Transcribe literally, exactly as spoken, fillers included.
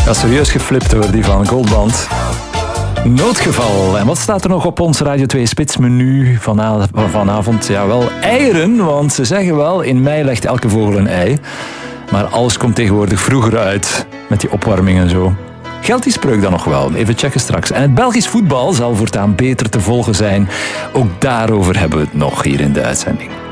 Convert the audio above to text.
Ja, serieus geflipt hoor, die van Goldband. Noodgeval. En wat staat er nog op ons Radio twee Spitsmenu van vanavond? Ja, wel eieren, want ze zeggen wel, in mei legt elke vogel een ei. Maar alles komt tegenwoordig vroeger uit, met die opwarming en zo. Geldt die spreuk dan nog wel? Even checken straks. En het Belgisch voetbal zal voortaan beter te volgen zijn. Ook daarover hebben we het nog hier in de uitzending.